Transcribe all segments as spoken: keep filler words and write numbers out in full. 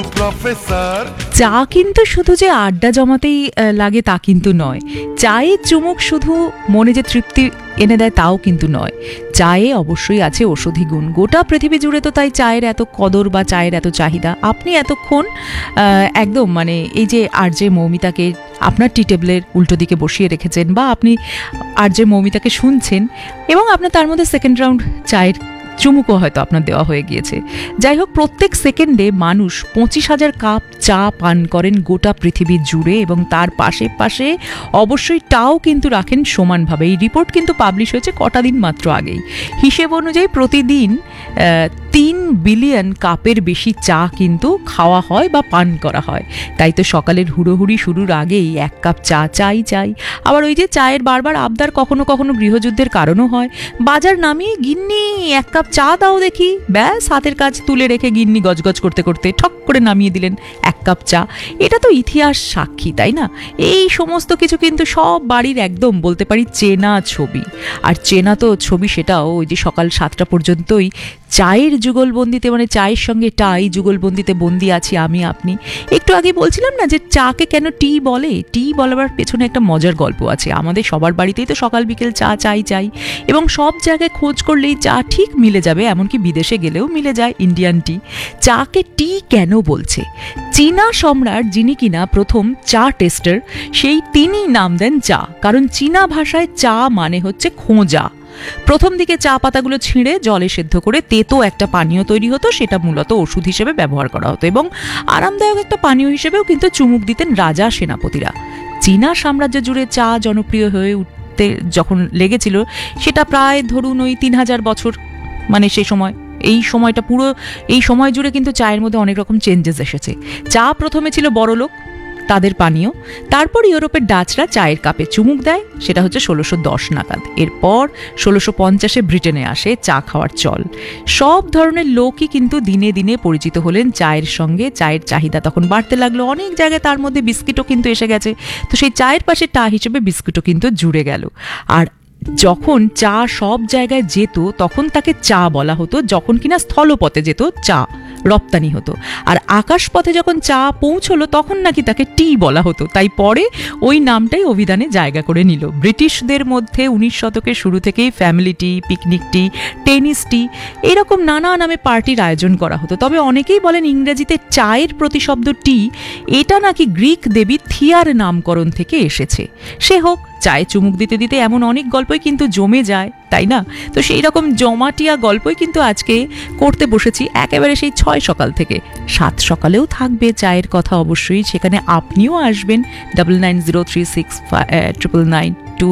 Professor চা কিন্তু শুধু যে আড্ডা জমাতেই আহ, লাগে তা কিন্তু নয়। চায়ে চুমুক শুধু মনে যে তৃপ্তি এনে দেয় তাও কিন্তু নয়। চায়ে অবশ্যই আছে ঔষধি গুণ। গোটা পৃথিবী জুড়ে তো তাই চায়ের এত কদর বা চায়ের এত চাহিদা। আপনি এতক্ষণ আহ, একদম মানে এই যে আরজে মৌমিতাকে আপনার টি টেবিলের উল্টো দিকে বসিয়ে রেখেছেন, বা আপনি আরজে মৌমিতাকে শুনছেন এবং আপনার তার মধ্যে সেকেন্ড রাউন্ড চায়ের চুমুকও হয়তো আপনার দেওয়া হয়ে গিয়েছে। যাই হোক, প্রত্যেক সেকেন্ডে মানুষ পঁচিশ হাজার কাপ চা পান করেন গোটা পৃথিবী জুড়ে, এবং তার পাশে পাশে অবশ্যই টাও কিন্তু রাখেন সমানভাবে। এই রিপোর্ট কিন্তু পাবলিশ হয়েছে কটা দিন মাত্র আগেই। হিসেব অনুযায়ী প্রতিদিন আহ, তিন বিলিয়ন কাপের বেশি চা কিন্তু খাওয়া হয় বা পান করা হয়। তাই তো সকালের হুড়োহুড়ি শুরুর আগেই এক কাপ চা চাই চাই। আবার ওই যে চায়ের বারবার আবদার কখনো কখনো গৃহযুদ্ধের কারণও হয়। বাজার নামিয়ে গিন্নি এক কাপ চা দাও দেখি, ব্যাস হাতের কাজ তুলে রেখে গিন্নি গজগজ করতে করতে ঠক করে নামিয়ে দিলেন এক কাপ চা। এটা তো ইতিহাস সাক্ষী, তাই না? এই সমস্ত কিছু কিন্তু সব বাড়ির একদম বলতে পারি চেনা ছবি। আর চেনা তো ছবি সেটাও ওই যে সকাল সাতটা পর্যন্তই চায়ের যুগলবন্দিতে, মানে চায়ের সঙ্গে টাই যুগলবন্দিতে বন্দি আছি আমি আপনি। একটু আগে বলছিলাম না যে চাকে কেন টি বলে, টি বলার পেছনে একটা মজার গল্প আছে। আমাদের সবার বাড়িতেই তো সকাল বিকেল চা চাই চাই, এবং সব জায়গায় খোঁজ করলেই চা ঠিক মিলে যাবে, এমনকি বিদেশে গেলেও মিলে যায় ইন্ডিয়ান টি। চাকে টি কেন বলছে? চীনা সম্রাট যিনি কিনা প্রথম চা টেস্টার, সেই তিনি নাম দেন চা, কারণ চীনা ভাষায় চা মানে হচ্ছে খোঁজা। প্রথম দিকে চা পাতাগুলো ছিঁড়ে জলে সেদ্ধ করে তেতো একটা পানীয় তৈরি হতো, সেটা মূলত ওষুধ হিসেবে ব্যবহার করা হতো, এবং আরামদায়ক একটা পানীয় হিসেবেও কিন্তু চুমুক দিতেন রাজা সেনাপতিরা। চীনা সাম্রাজ্য জুড়ে চা জনপ্রিয় হয়ে উঠতে যখন লেগেছিল, সেটা প্রায় ধরুন ওই তিন হাজার বছর, মানে সেই সময় এই সময়টা পুরো এই সময় জুড়ে কিন্তু চায়ের মধ্যে অনেক রকম চেঞ্জেস এসেছে। চা প্রথমে ছিল বড়লোক তাদের পানীয়, তারপর ইউরোপের ডাচরা চায়ের কাপে চুমুক দেয়, সেটা হচ্ছে ষোলোশো দশ নাগাদ। এরপর ষোলোশো পঞ্চাশে ব্রিটেনে আসে চা খাওয়ার চল। সব ধরনের লোকই কিন্তু দিনে দিনে পরিচিত হলেন চায়ের সঙ্গে। চায়ের চাহিদা তখন বাড়তে লাগলো, অনেক জায়গায় তার মধ্যে বিস্কিটও কিন্তু এসে গেছে। তো সেই চায়ের পাশে টা হিসেবে বিস্কিটও কিন্তু জুড়ে গেল। আর যখন চা সব জায়গায় যেত তখন তাকে চা বলা হতো, যখন কিনা স্থলপথে যেত চা রপ্তানি হতো। আর আকাশপথে যখন চা পৌঁছলো তখন নাকি তাকে টি বলা হতো। তাই পরে ওই নামটাই অভিধানে জায়গা করে নিল। ব্রিটিশদের মধ্যে উনিশ শতকের শুরু থেকেই ফ্যামিলি টি, পিকনিক টি, টেনিস টি, এরকম নানা নামে পার্টির আয়োজন করা হতো। তবে অনেকেই বলেন ইংরেজিতে চায়ের প্রতিশব্দ টি, এটা নাকি গ্রিক দেবী থিয়ার নামকরণ থেকে এসেছে। সে হোক, চায়ে চুমুক দিতে দিতে এমন অনেক গল্পই কিন্তু জমে যায়, তাই না? তো সেই রকম জমাটিয়া গল্পই কিন্তু আজকে করতে বসেছি, একেবারে সেই ছয় সকাল থেকে সাত সকালেও থাকবে চায়ের কথা অবশ্যই। সেখানে আপনিও আসবেন double nine zero three six triple nine two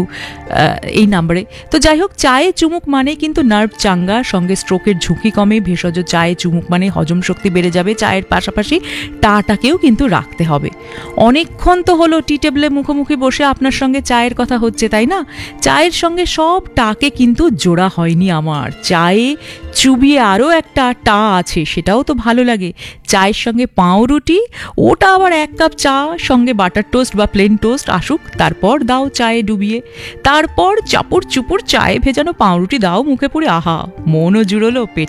এই নাম্বারে। তো যাই হোক, চায়ে চুমুক মানে কিন্তু নার্ভ চাঙ্গা, সঙ্গে স্ট্রোকের ঝুঁকি কমে। ভেষজ চায়ে চুমুক মানে হজম শক্তি বেড়ে যাবে। চায়ের পাশাপাশি টাটাকেও কিন্তু রাখতে হবে। অনেকক্ষণ তো হলো টি টেবিলে মুখোমুখি বসে আপনার সঙ্গে চায়ের কথা হচ্ছে, তাই না? চায়ের সঙ্গে সব টাকে কিন্তু জোড়া হয়নি আমার। চায়ে চুবিয়ে আরও একটা টা আছে, সেটাও তো ভালো লাগে। চায়ের সঙ্গে পাউরুটি, ওটা আবার এক কাপ চা, সঙ্গে বাটার টোস্ট বা প্লেন টোস্ট আসুক, তারপর দাও চায়ে ডুবিয়ে। তারপর চাপুর চুপুর চায়ে ভেজানো পাউরুটি দাও মুখে পুরে, আহা, মনও জুড়লো, পেট